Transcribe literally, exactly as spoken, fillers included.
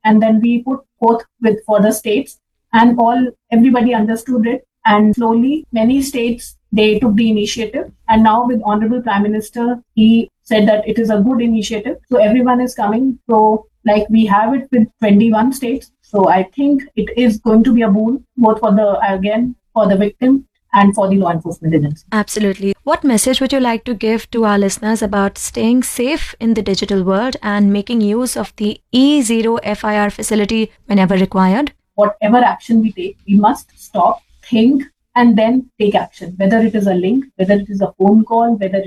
and then we put forth with for the states, and all everybody understood it. And slowly, many states they took the initiative, and now with Honorable Prime Minister, he said that it is a good initiative. So everyone is coming. So like we have it with twenty-one states. So I think it is going to be a boon both for the again for the victim and for the law enforcement agency. Absolutely. What message would you like to give to our listeners about staying safe in the digital world and making use of the E zero F I R facility whenever required? Whatever action we take, we must stop, think, and then take action. Whether it is a link, whether it is a phone call, whether